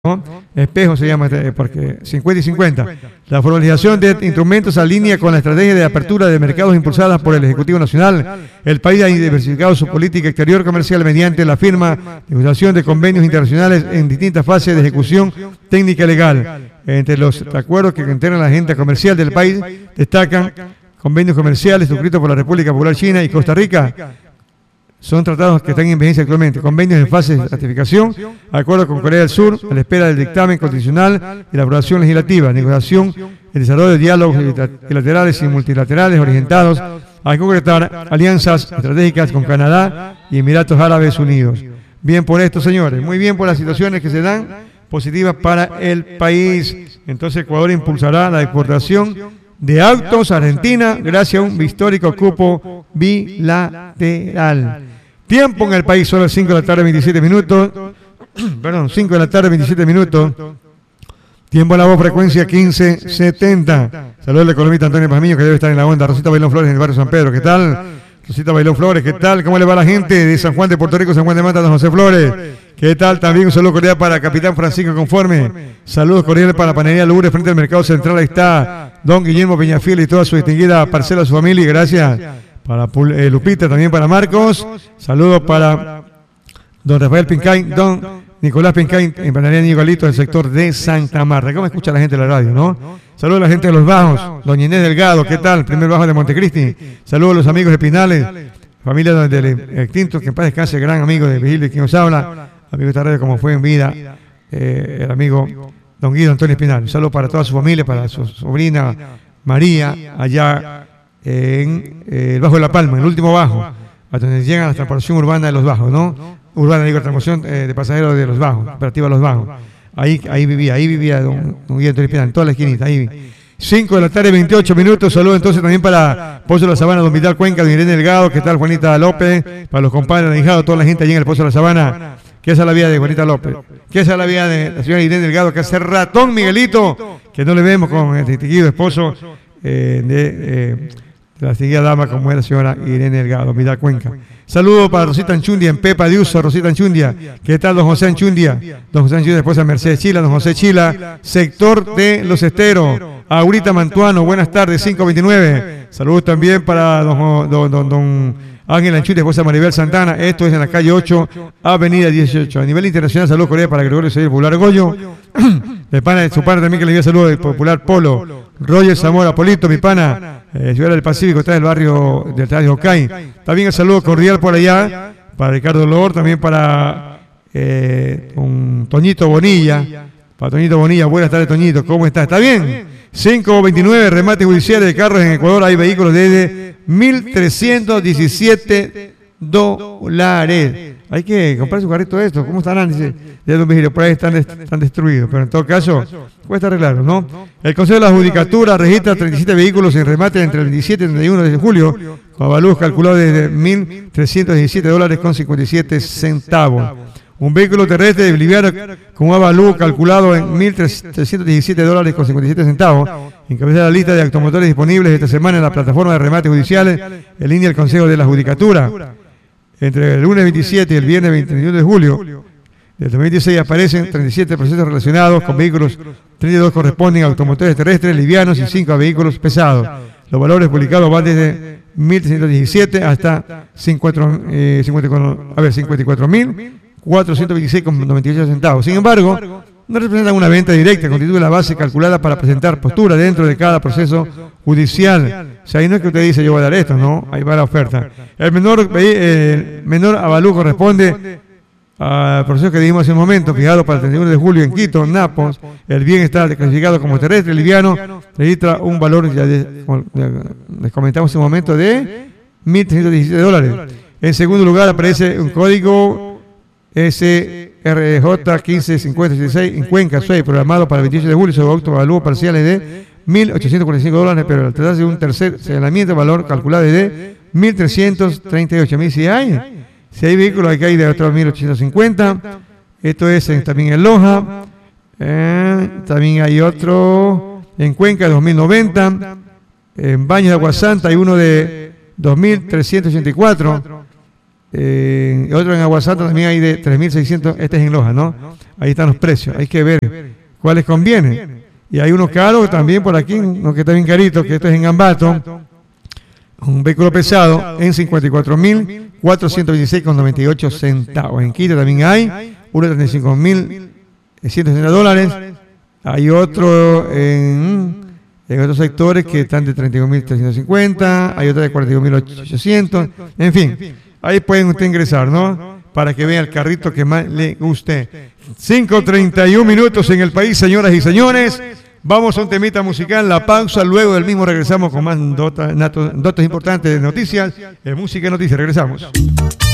¿no? Espejo se llama, porque 50 y 50. La formalización de instrumentos alinea con la estrategia de apertura de mercados impulsada por el Ejecutivo Nacional. El país ha diversificado su política exterior comercial mediante la firma y negociación de convenios internacionales en distintas fases de ejecución técnica y legal. Entre los acuerdos que integran la agenda comercial del país destacan convenios comerciales suscritos por la República Popular China y Costa Rica. Son tratados que están en vigencia actualmente. Convenios en fase de ratificación, acuerdo con Corea del Sur, a la espera del dictamen constitucional y la aprobación legislativa, negociación, el desarrollo de diálogos bilaterales y multilaterales orientados a concretar alianzas estratégicas con Canadá y Emiratos Árabes Unidos. Bien por esto, señores, muy bien por las situaciones que se dan positivas para el país. Entonces Ecuador impulsará la exportación de autos a Argentina gracias a un histórico cupo bilateral. Tiempo en el país, solo 5 de la tarde, 27 minutos. Perdón, 5 de la tarde, 27 minutos. Tiempo en la voz, frecuencia 1570. Saludos al economista Antonio Pazmiño, que debe estar en la onda. Rosita Bailón Flores, en el barrio San Pedro. ¿Qué tal? Rosita Bailón Flores, ¿qué tal? ¿Cómo le va a la gente de San Juan de Puerto Rico, San Juan de Mata, don José Flores? ¿Qué tal? También un saludo cordial para Capitán Francisco Conforme. Saludos cordiales para la Panadería Lourdes frente al Mercado Central. Ahí está don Guillermo Peñafiel y toda su distinguida parcela, su familia. Gracias para Lupita, también para Marcos. Saludos para don Rafael Pincay, don Nicolás Pincay en Panadería Nicolito del sector de Santa Marta. ¿Cómo escucha la gente de la radio, no? Saludos a la gente de Los Bajos. Doña Inés Delgado, ¿qué tal? Primer Bajo de Montecristi. Saludos a los amigos de Pinales. Familia del extinto, que en paz descanse, gran amigo de Vigilio y quien nos habla. Amigo de esta radio como fue en vida, el amigo don Guido Antonio Espinal. Un saludo para toda su familia, para su sobrina María, allá en el Bajo de La Palma, en el último Bajo, a donde llegan a la transportación urbana de Los Bajos, ¿no? Urbana, digo, transportación de pasajeros de Los Bajos, operativa Los Bajos. Ahí vivía don Guido Antonio Espinal, en toda la esquinita, ahí. 5 de la tarde, 28 minutos. Saludos entonces también para Pozo de la Sabana, don Vital Cuenca, don Irene Delgado, ¿qué tal? Juanita López, para los compadres de Hijado, toda la gente allí en el Pozo de la Sabana. ¿Qué es la vida de Juanita López? ¿Qué es la vida de la señora Irene Delgado? Que hace ratón, Miguelito, que no le vemos con el distinguido esposo de la distinguida dama como es la señora Irene Delgado, Vidal Cuenca. Saludos para Rosita Anchundia en Pepa de Uso, Rosita Anchundia. ¿Qué tal, don José Anchundia? Don José Anchundia, esposa de Mercedes Chila, don José Chila, sector de Los Esteros. Aurita Mantuano, buenas tardes, 529. Saludos también para don Ángel Anchundia, esposa de Maribel Santana. Esto es en la calle 8, avenida 18. A nivel internacional, saludos cordiales para Gregorio Seguir, Popular Goyo. De su pana también que le envía saludos del Popular Polo. Roger Zamora, Polito, mi pana, Ciudad del Pacífico, está del barrio del Estadio Ocay. También el saludo cordial por allá para Ricardo Lor, también para Toñito Bonilla. Para Toñito Bonilla, buenas tardes, Toñito, ¿cómo está? ¿Está bien? 529, remate judicial de carros en Ecuador. Hay vehículos desde $1.317. Hay que comprar su carrito de esto. ¿Cómo estarán? Dice, ya don Vigilio, por ahí están destruidos. Pero en todo caso, cuesta arreglarlo, ¿no? El Consejo de la Judicatura registra 37 vehículos en remate entre el 27 y el 31 de julio, con avalúos calculados desde $1.317.57. Un vehículo terrestre de liviano con un avalúo calculado en $1.317.57, encabeza la lista de automotores disponibles esta semana en la plataforma de remates judiciales en línea del Consejo de la Judicatura. Entre el lunes 27 y el viernes 21 de julio del 2016 aparecen 37 procesos relacionados con vehículos, 32 corresponden a automotores terrestres livianos y 5 a vehículos pesados. Los valores publicados van desde 1.317 hasta 54.426,98 centavos. Sin embargo, no representan una venta directa, constituye la base calculada para presentar postura dentro de cada proceso judicial. O sea, ahí no es que usted dice yo voy a dar esto, no, ahí va la oferta. El menor avalúo corresponde al proceso que dijimos hace un momento, fijado para el 31 de julio en Quito, Napos. El bien está clasificado como terrestre liviano, registra un valor, ya les comentamos hace un momento, de $1.317. En segundo lugar aparece un código SRJ 155066 en Cuenca, Suey, programado para el 28 de julio, sobre autovalúo parciales de $1.845, pero al tratarse de un tercer señalamiento, valor calculado de $1.338. Si hay vehículos, aquí hay de otros 1.850. Esto es también en Loja. También hay otro en Cuenca de 2.090. En Baños de Aguasanta hay uno de 2.384. Otro en Aguasanta también hay de 3.600, este es en Loja, ¿no? Ahí están los precios, hay que ver cuáles convienen. Y hay uno caro también por aquí, uno que está bien carito, que esto es en Ambato, un vehículo pesado en 54.426,98 centavos. En Quito también hay uno de $35.160. Hay otro en otros sectores que están de 31.350, hay otro de 42.800, en fin, ahí pueden usted ingresar, ¿no? Para que vea el carrito que más le guste. 5:31 minutos en el país, señoras y señores. Vamos a un temita musical, la pausa, luego del mismo regresamos con más datos importantes de noticias, de música y noticias. Regresamos.